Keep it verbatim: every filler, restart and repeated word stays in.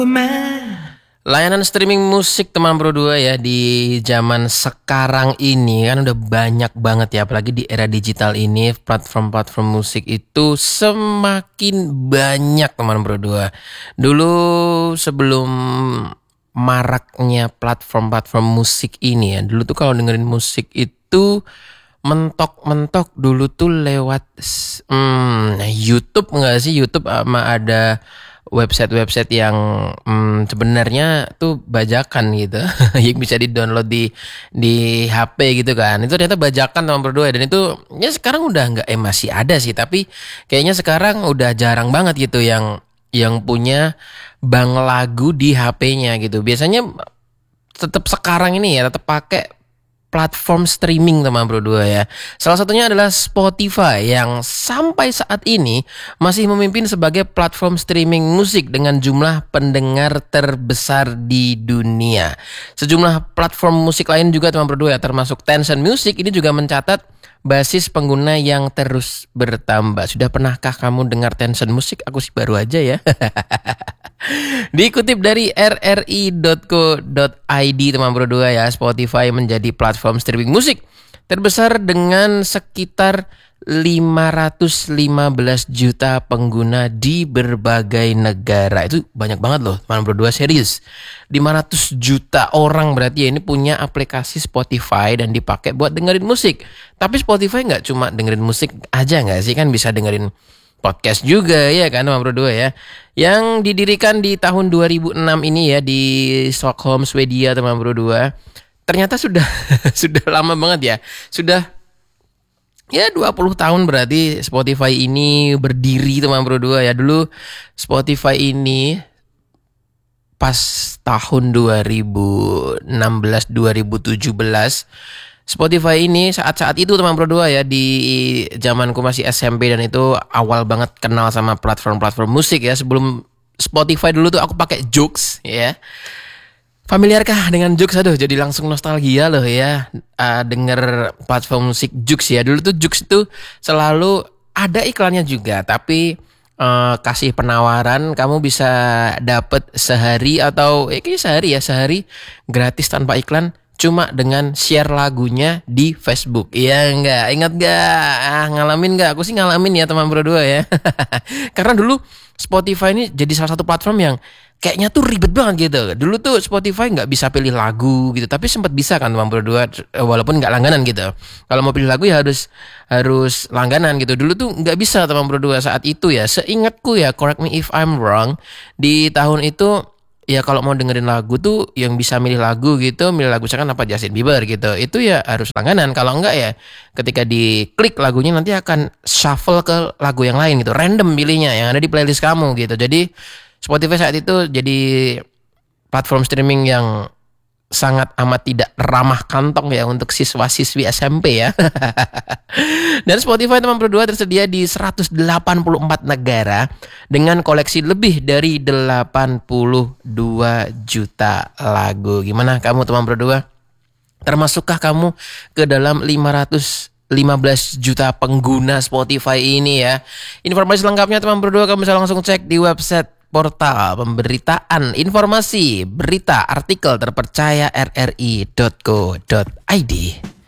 Layanan streaming musik teman bro dua ya di zaman sekarang ini kan udah banyak banget ya, apalagi di era digital ini platform-platform musik itu semakin banyak teman bro dua. Dulu sebelum maraknya platform-platform musik ini ya, dulu tuh kalau dengerin musik itu mentok-mentok dulu tuh lewat hmm, YouTube nggak sih, YouTube sama ada website-website yang hmm, sebenarnya tuh bajakan gitu yang bisa di-download di di H P gitu kan. Itu ternyata bajakan teman berdua, dan itu ya sekarang udah nggak eh masih ada sih, tapi kayaknya sekarang udah jarang banget gitu yang yang punya bank lagu di H P-nya gitu. Biasanya tetap sekarang ini ya tetap pakai platform streaming teman bro dua ya. Salah satunya adalah Spotify yang sampai saat ini masih memimpin sebagai platform streaming musik dengan jumlah pendengar terbesar di dunia. Sejumlah platform musik lain juga teman bro dua ya, termasuk Tencent Music ini juga mencatat basis pengguna yang terus bertambah. Sudah pernahkah kamu dengar Tencent Music? Aku sih baru aja ya. Dikutip dari r r i dot co dot i d teman bro dua ya, Spotify menjadi platform streaming musik terbesar dengan sekitar lima ratus lima belas juta pengguna di berbagai negara. Itu banyak banget loh teman bro dua, serius. lima ratus juta orang berarti ya ini punya aplikasi Spotify dan dipakai buat dengerin musik. Tapi Spotify nggak cuma dengerin musik aja nggak sih, kan bisa dengerin podcast juga ya kan teman bro dua ya. Yang didirikan di tahun dua ribu enam ini ya di Stockholm, Swedia teman bro dua. Ternyata sudah sudah lama banget ya. Sudah ya dua puluh tahun berarti Spotify ini berdiri teman bro dua ya. Dulu Spotify ini pas tahun dua ribu enam belas dua ribu tujuh belas Spotify ini saat-saat itu teman bro dua ya, di zamanku masih S M P dan itu awal banget kenal sama platform-platform musik ya. Sebelum Spotify dulu tuh aku pakai Joox ya. Familiarkah dengan Joox? Aduh jadi langsung nostalgia loh ya uh, denger platform musik Joox ya. Dulu tuh Joox itu selalu ada iklannya juga, tapi uh, kasih penawaran kamu bisa dapet sehari atau eh kayaknya sehari ya, sehari gratis tanpa iklan, cuma dengan share lagunya di Facebook. Iya enggak? Ingat enggak? Ah, ngalamin enggak? Aku sih ngalamin ya teman bro dua ya. Karena dulu Spotify ini jadi salah satu platform yang kayaknya tuh ribet banget gitu. Dulu tuh Spotify nggak bisa pilih lagu gitu, tapi sempat bisa kan teman bro dua, walaupun nggak langganan gitu. Kalau mau pilih lagu ya harus harus langganan gitu. Dulu tuh nggak bisa teman bro dua saat itu ya. Seingatku ya, correct me if I'm wrong, di tahun itu ya kalau mau dengerin lagu tuh yang bisa milih lagu gitu, milih lagu misalkan apa Justin Bieber gitu, itu ya harus langganan. Kalau enggak ya ketika diklik lagunya nanti akan shuffle ke lagu yang lain gitu, random pilihnya yang ada di playlist kamu gitu. Jadi Spotify saat itu jadi platform streaming yang sangat amat tidak ramah kantong ya untuk siswa-siswi S M P ya. Dan Spotify teman berdua tersedia di seratus delapan puluh empat negara dengan koleksi lebih dari delapan puluh dua juta lagu. Gimana kamu teman berdua? Termasukkah kamu ke dalam lima ratus lima belas juta pengguna Spotify ini ya? Informasi lengkapnya teman berdua kamu bisa langsung cek di website portal pemberitaan informasi berita artikel terpercaya r r i dot co dot i d.